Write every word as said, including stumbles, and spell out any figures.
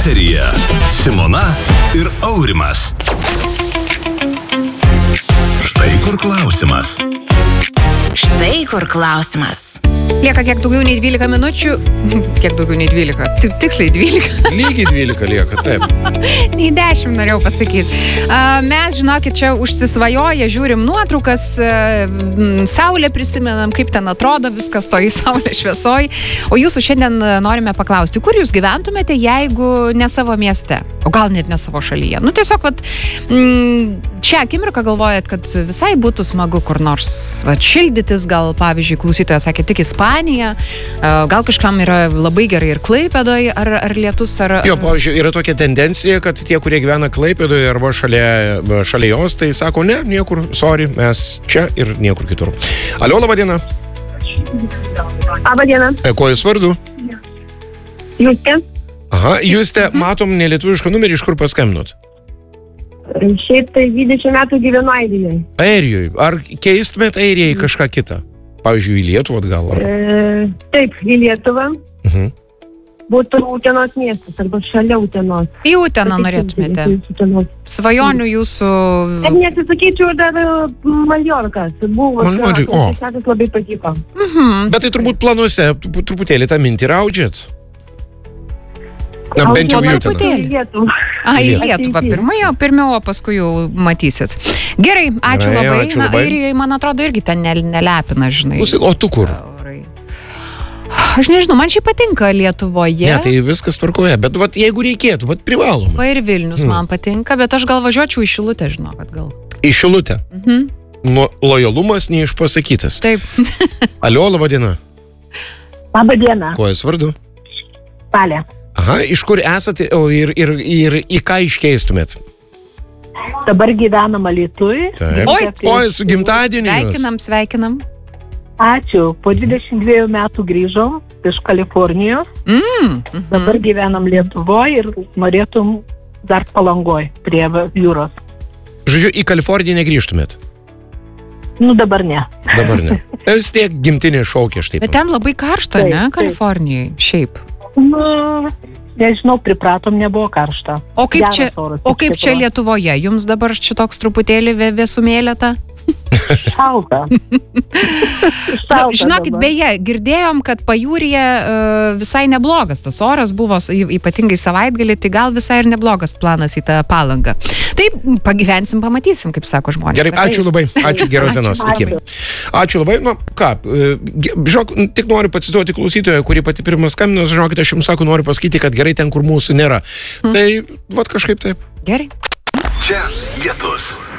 Eteryje Simona ir Aurimas. Štai kur klausimas. Štai kur klausimas. Lieka kiek daugiau nei dvylika minučių. Kiek daugiau nei dvylika. Tiksliai dvylika. Lygiai dvylika lieka, taip. Nei dešimt norėjau pasakyti. Mes, žinokit, čia užsisvajoję, žiūrim nuotraukas, saulę prisimenam, kaip ten atrodo viskas toj saulė šviesoj. O jūsų šiandien norime paklausti, kur jūs gyventumėte, jeigu ne savo mieste, o gal net ne savo šalyje. Nu, tiesiog, vat, šią akimirką galvojat, kad visai būtų smagu kur nors vat, šildytis, gal, pavyzdžiui, klausytojas sakė, tik Ispanija, gal kažkam yra labai gerai ir Klaipėdoje, ar, ar lietus, ar... Jo, pavyzdžiui, yra tokia tendencija, kad tie, kurie gyvena Klaipėdoje arba šalia, šalia jos, tai sako, ne, niekur, sorry, mes čia ir niekur kitur. Alio, laba diena. Labą dieną. E, ko jūs vardu? Justė. Aha, Justė, mhm. matom nelietuvišką numerį, iš kur paskambinot? Šiaip tai dvidešimt metų gyvenu Airijoje. Airijoje. Ar keistumėt Airijai kažką kitą? Pavyzdžiui, į Lietuvą atgal? Ar... E, taip, į Lietuvą. Mhm. Būtų Utenos miestas, arba šalia Utenos. Į Uteną norėtumėte? Svajonių jūsų... Aš nesisakyčiau dar Maljorkas. Buvo, Malmari... o. šis labai patiko. Mhm. Bet tai turbūt planuose, truputėlį tą mintį raudžiat? Na, bent jau į Uteną. A, į Lietuvą pirmąją, pirmiau, o paskui jau matysit. Gerai, ačiū Gerai, labai. ačiū Na, labai. Airijoje, man atrodo, irgi ten ne, nelepina, žinai. Klausyk, o tu kur? Aš nežinau, man šiaip patinka Lietuvoje. Ne, tai viskas tvarkoje, bet vat, jeigu reikėtų, vat privaloma. Va ir Vilnius Hmm. man patinka, bet aš gal važiuočiau į Šilutę, žinau, kad gal. Į Šilutę. Mhm. Nu, lojalumas neišpasakytas. Taip. Alio, laba diena. Labą dieną. Ko jūs vardu? Palė. Aha, iš kur esate o, ir, ir, ir į ką iškeistumėt? Dabar gyvenam Alytuje. Taip. Oi, Oi, su gimtadieniu jūs. Sveikinam, sveikinam. Ačiū. Po dvidešimt dviejų metų grįžom iš Kalifornijos. Mm. Mhm. Dabar gyvenam Lietuvoje ir norėtum dar Palangoj prie jūros. Žodžiu, į Kaliforniją negrįžtumėt? Nu, dabar ne. Dabar ne. Vis tiek gimtinė šaukia štai. Bet ten labai karšta, Taip, ne, taip. Kalifornijai, šiaip. Nu, nežinau, pripratom, nebuvo karšta. O kaip Geras čia, oras, o kaip iš čia tikro. Lietuvoje? Jums dabar šitoks truputėlį vė- vėsumėlėta? Šalta. Na, Šalta žinokit, dabar. beje, girdėjom, kad pajūryje uh, visai neblogas tas oras buvo, y- ypatingai savaitgalį, tai gal visai ir neblogas planas į tą Palangą. Tai pagyvensim, pamatysim, kaip sako žmonės. Gerai, ačiū labai. Ačiū, geros dienos. Iki. Ačiū labai. Nu, ką, e, ge- žinok, tik noriu pacituoti klausytoją, kuri pati pirmas skambino, žinokit, aš jums sako, noriu pasakyti, kad gerai ten, kur mūsų nėra. Tai, vat kažkaip taip. Gerai. Čia lietus.